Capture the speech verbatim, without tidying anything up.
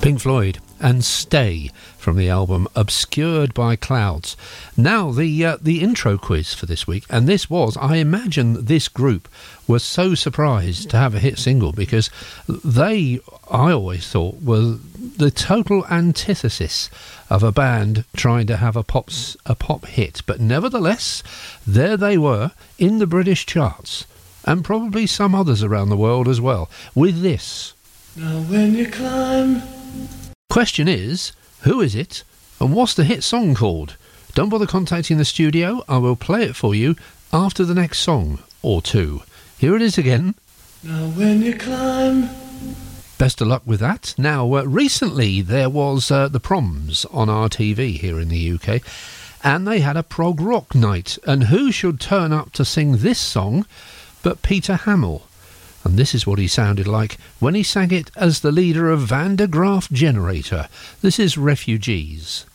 Pink Floyd and Stay from the album Obscured by Clouds. Now the uh, the intro quiz for this week, and this was, I imagine this group was so surprised to have a hit single because they, I always thought, were the total antithesis of a band trying to have a pops a pop hit, but nevertheless there they were in the British charts and probably some others around the world as well with this. Now when you climb. Question is, who is it and what's the hit song called? Don't bother contacting the studio, I will play it for you after the next song or two. Here it is again. Now when you climb. Best of luck with that. Now, uh, recently there was uh, the Proms on R T V here in the U K, and they had a prog rock night, and who should turn up to sing this song but Peter Hamill? And this is what he sounded like when he sang it as the leader of Van der Graaf Generator. This is Refugees.